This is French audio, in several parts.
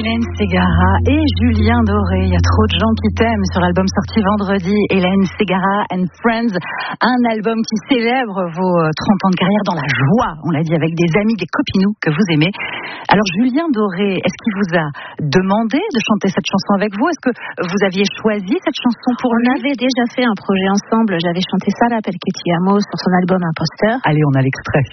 Hélène Ségara et Julien Doré. Il y a trop de gens qui t'aiment sur l'album sorti vendredi. Hélène Ségara and Friends, un album qui célèbre vos 30 ans de carrière dans la joie, on l'a dit, avec des amis, des copinous que vous aimez. Alors Julien Doré, est-ce qu'il vous a demandé de chanter cette chanson avec vous? Est-ce que vous aviez choisi cette chanson pour lui? On avait déjà fait un projet ensemble. J'avais chanté ça, l'appel que ti amo, sur son album Imposteur. Allez, on a l'extrait.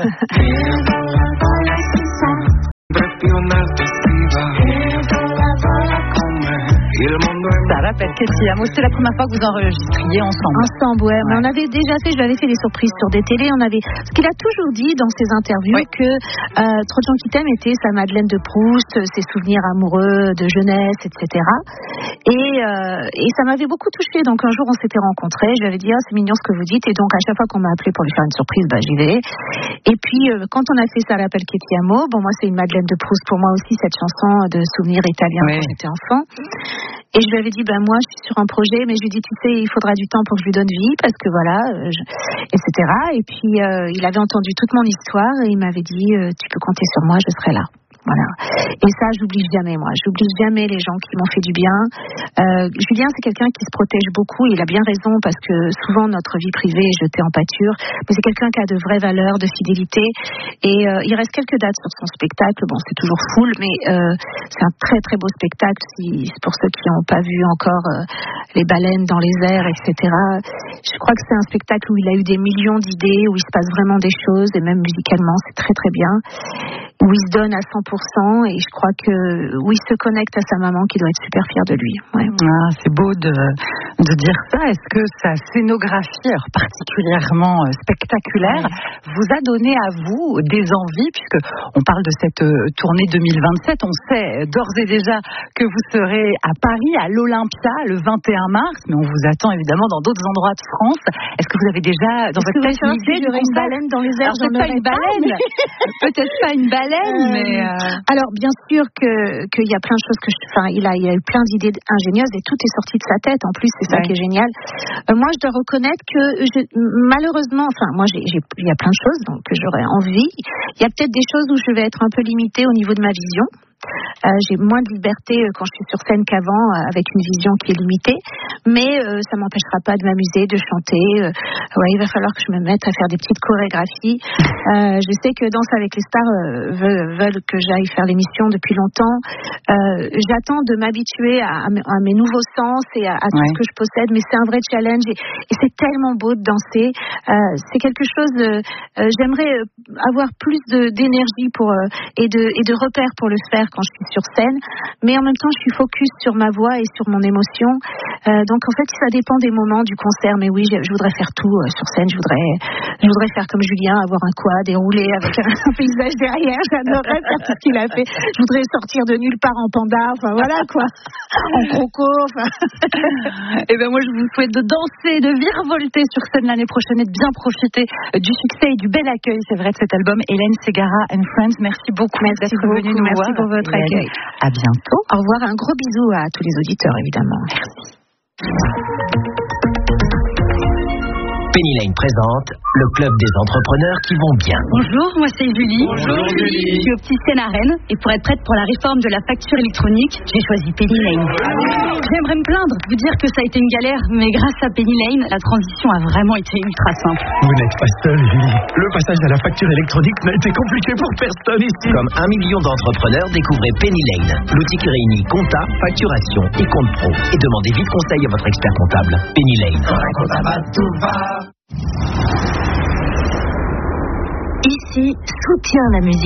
Ça rappelle que ti amo. C'était la première fois que vous enregistriez ensemble. Ensemble, ouais. Mais on avait déjà fait, je lui avais fait des surprises sur des télés. Parce qu'il a toujours dit dans ses interviews que Trop de gens qui t'aiment était sa Madeleine de Proust, ses souvenirs amoureux de jeunesse, etc. Et ça m'avait beaucoup touchée. Donc un jour, on s'était rencontrés. Je lui avais dit, c'est mignon ce que vous dites. Et donc à chaque fois qu'on m'a appelé pour lui faire une surprise, j'y vais. Et puis quand on a fait ça, l'appel que ti amo, moi c'est une Madeleine de Proust pour moi aussi, cette chanson de souvenirs italiens quand j'étais enfant. Et je lui avais dit, moi je suis sur un projet, mais je lui ai dit, tu sais, il faudra du temps pour que je lui donne vie, parce que voilà, etc. Et puis il avait entendu toute mon histoire et il m'avait dit, tu peux compter sur moi, je serai là. Voilà. Et ça, j'oublie jamais, moi. J'oublie jamais les gens qui m'ont fait du bien. Julien, c'est quelqu'un qui se protège beaucoup. Il a bien raison parce que souvent notre vie privée est jetée en pâture. Mais c'est quelqu'un qui a de vraies valeurs, de fidélité. Et il reste quelques dates sur son spectacle. Bon, c'est toujours full, mais c'est un très très beau spectacle. Pour ceux qui n'ont pas vu encore les baleines dans les airs, etc. Je crois que c'est un spectacle où il a eu des millions d'idées, où il se passe vraiment des choses, et même musicalement, c'est très très bien. Où il se donne à 100% et je crois que où il se connecte à sa maman qui doit être super fière de lui. Ouais. C'est beau de dire ça. Est-ce que sa scénographie particulièrement spectaculaire vous a donné à vous des envies, puisque on parle de cette tournée 2027, on sait d'ores et déjà que vous serez à Paris, à l'Olympia, le 21 mars, mais on vous attend évidemment dans d'autres endroits de France. Est-ce que vous avez déjà dans votre tête une idée d'une baleine dans les airs? Alors, peut-être pas une baleine, peut-être pas une baleine. Alors bien sûr qu'il y a plein de choses il a eu plein d'idées ingénieuses et tout est sorti de sa tête. En plus, c'est ça qui est génial. Moi, je dois reconnaître que malheureusement, il y a plein de choses donc que j'aurais envie. Il y a peut-être des choses où je vais être un peu limitée au niveau de ma vision. J'ai moins de liberté quand je suis sur scène qu'avant, avec une vision qui est limitée, mais ça m'empêchera pas de m'amuser, de chanter. Il va falloir que je me mette à faire des petites chorégraphies. Je sais que Danse avec les stars veulent que j'aille faire l'émission depuis longtemps. J'attends de m'habituer à mes nouveaux sens et à tout ce que je possède, mais c'est un vrai challenge et c'est tellement beau de danser. C'est quelque chose. J'aimerais avoir plus d'énergie et de repères pour le faire quand je suis sur scène, mais en même temps je suis focus sur ma voix et sur mon émotion, donc en fait ça dépend des moments du concert. Mais oui, je voudrais faire tout sur scène. Je voudrais faire comme Julien, avoir un quad et rouler avec un paysage derrière. J'adorerais faire tout ce qu'il a fait. Je voudrais sortir de nulle part en panda, voilà quoi, en croco. Et moi je vous souhaite de danser, de virevolter sur scène l'année prochaine et de bien profiter du succès et du bel accueil, c'est vrai, de cet album Hélène Ségara and Friends. Merci beaucoup d'être venu nous voir. Merci pour votre accueil. À bientôt. Au revoir, un gros bisou à tous les auditeurs, évidemment. Merci. Penny Lane présente le club des entrepreneurs qui vont bien. Bonjour, moi c'est Julie. Bonjour Julie. Je suis opticienne à Rennes et pour être prête pour la réforme de la facture électronique, j'ai choisi Penny Lane. J'aimerais me plaindre, vous dire que ça a été une galère, mais grâce à Penny Lane, la transition a vraiment été ultra simple. Vous n'êtes pas seule, Julie. Le passage à la facture électronique n'a été compliqué pour personne ici. Comme 1 million d'entrepreneurs, découvrez Penny Lane, l'outil qui réunit compta, facturation et compte pro. Et demandez vite conseil à votre expert comptable. Penny Lane. Ici, soutient la musique.